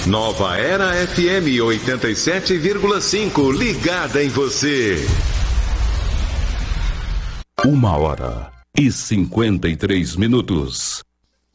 Nova Era FM 87,5, ligada em você. 1h53.